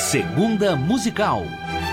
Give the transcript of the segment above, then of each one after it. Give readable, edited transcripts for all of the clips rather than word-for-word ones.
Segunda Musical.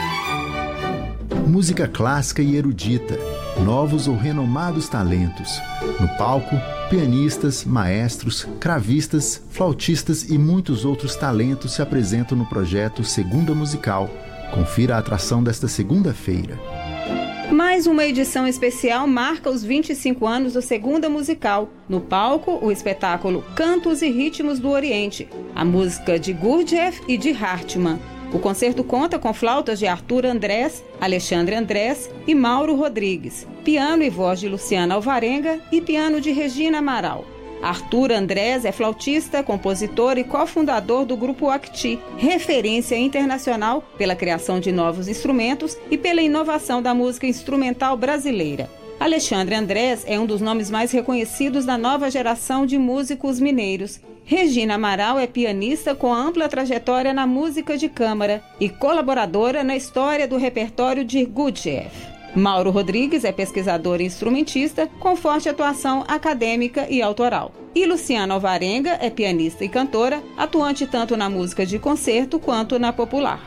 Música clássica e erudita, novos ou renomados talentos. No palco, pianistas, maestros, cravistas, flautistas e muitos outros talentos se apresentam no projeto Segunda Musical. Confira a atração desta segunda-feira. Mais uma edição especial marca os 25 anos do Segunda Musical. No palco, o espetáculo Cantos e Ritmos do Oriente, a música de Gurdjieff e de Hartmann. O concerto conta com flautas de Arthur Andrés, Alexandre Andrés e Mauro Rodrigues, piano e voz de Luciana Alvarenga e piano de Regina Amaral. Arthur Andrés é flautista, compositor e cofundador do Grupo Acti, referência internacional pela criação de novos instrumentos e pela inovação da música instrumental brasileira. Alexandre Andrés é um dos nomes mais reconhecidos da nova geração de músicos mineiros. Regina Amaral é pianista com ampla trajetória na música de câmara e colaboradora na história do repertório de Gurdjieff. Mauro Rodrigues é pesquisador e instrumentista com forte atuação acadêmica e autoral. E Luciana Alvarenga é pianista e cantora, atuante tanto na música de concerto quanto na popular.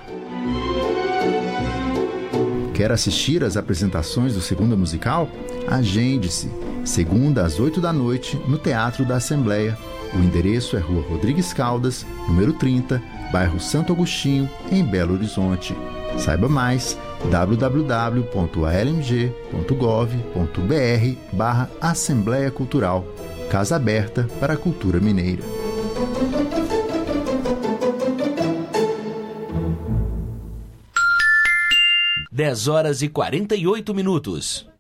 Quer assistir às apresentações do Segunda Musical? Agende-se! Segunda às 8 da noite, no Teatro da Assembleia. O endereço é Rua Rodrigues Caldas, número 30, bairro Santo Agostinho, em Belo Horizonte. Saiba mais www.almg.gov.br/Assembleia Cultural, Casa Aberta para a Cultura Mineira. 10h48.